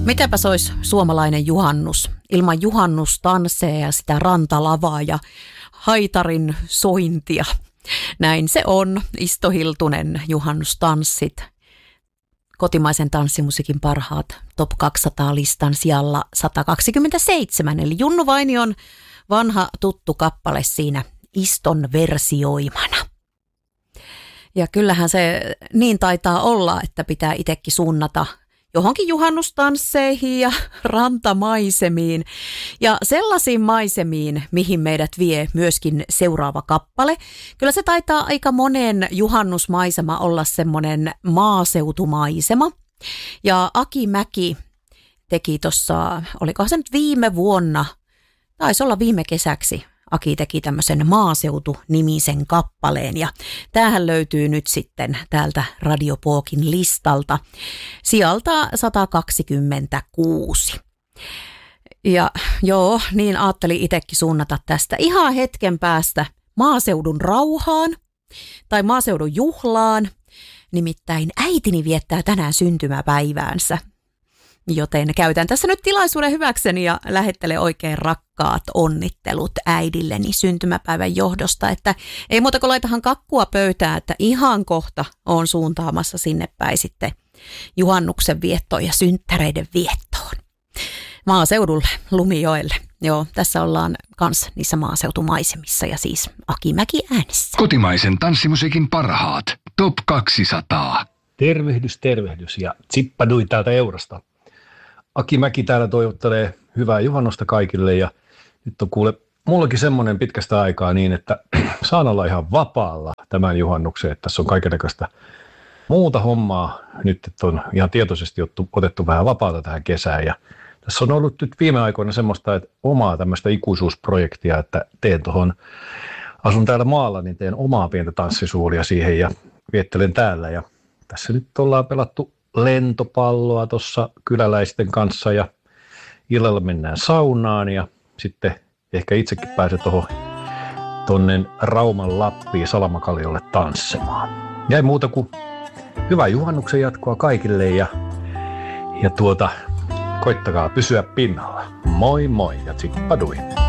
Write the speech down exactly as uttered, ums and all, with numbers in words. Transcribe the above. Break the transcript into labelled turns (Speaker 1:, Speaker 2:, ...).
Speaker 1: Mitäpäs olisi suomalainen juhannus ilman juhannustansseja ja sitä rantalavaa ja haitarin sointia. Näin se on. Isto Hiltunen, juhannustanssit. Kotimaisen tanssimusiikin parhaat top kaksisataa-listan sijalla sata kaksikymmentäseitsemän. Eli Junnu Vainion vanha tuttu kappale siinä Iston versioimana. Ja kyllähän se niin taitaa olla, että pitää itsekin suunnata johonkin juhannustansseihin ja rantamaisemiin ja sellaisiin maisemiin, mihin meidät vie myöskin seuraava kappale. Kyllä se taitaa aika monen juhannusmaisema olla semmoinen maaseutumaisema. Ja Aki Mäki teki tuossa, olikohan se nyt viime vuonna, taisi olla viime kesäksi, Aki teki tämmöisen Maaseutu-nimisen kappaleen ja tämähän löytyy nyt sitten täältä Radio Pookin listalta sijalta sata kaksikymmentäkuusi. Ja joo, niin ajattelin itsekin suunnata tästä ihan hetken päästä maaseudun rauhaan tai maaseudun juhlaan. Nimittäin äitini viettää tänään syntymäpäiväänsä. Joten käytän tässä nyt tilaisuuden hyväkseni ja lähettelen oikein rakkaat onnittelut äidilleni syntymäpäivän johdosta, että ei muuta kuin laitahan kakkua pöytään, että ihan kohta on suuntaamassa sinne päin sitten juhannuksen viettoon ja synttäreiden viettoon. Maaseudulle, Lumijoelle. Joo, tässä ollaan kans niissä maaseutumaisemissa ja siis Aki Mäki äänessä.
Speaker 2: Kotimaisen tanssimusiikin parhaat, top kaksisataa.
Speaker 3: Tervehdys, tervehdys ja tsippadui täältä Eurosta. Aki Mäki täällä toivottelee hyvää juhannosta kaikille ja nyt on kuule mullakin semmoinen pitkästä aikaa niin, että saan olla ihan vapaalla tämän juhannuksen, että tässä on kaikennäköistä muuta hommaa nyt, että on ihan tietoisesti otettu vähän vapaata tähän kesään ja tässä on ollut nyt viime aikoina semmoista, että omaa tämmöistä ikuisuusprojektia, että teen tuohon, asun täällä maalla, niin teen omaa pientä tanssisuulia siihen ja viettelen täällä ja tässä nyt ollaan pelattu lentopalloa tuossa kyläläisten kanssa ja illalla mennään saunaan ja sitten ehkä itsekin pääsen tuohon tonne Rauman Lappiin Salamakaljolle tanssimaan. Jäi muuta kuin hyvää juhannuksen jatkoa kaikille ja, ja tuota, koittakaa pysyä pinnalla. Moi moi ja tsippadui.